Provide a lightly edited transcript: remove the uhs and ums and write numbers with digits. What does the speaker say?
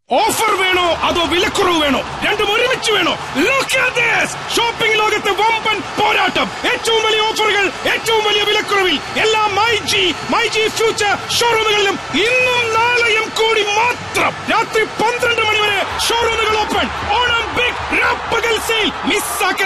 Offer വേണോ അതോ വിലക്കുറവ് വേണോ? രണ്ടും ഒരുമിച്ച് വേണോ? ഷോപ്പിംഗ് ലോകത്തെ വമ്പൻ പോരാട്ടം. ഏറ്റവും വലിയ ഓഫറുകൾ, ഏറ്റവും വലിയ വിലക്കുറവിൽ എല്ലാ മൈജി ഫ്യൂച്ചർ ഷോറൂമുകളിലും ഇന്നും നാളെയും കൂടി മാത്രം. രാത്രി 12 മണി വരെ ഷോറൂമുകൾ ഓപ്പൺ. ഓണം ബിഗ് രാപ്പകൽ സെയിൽ മിസ്സാക്കൽ.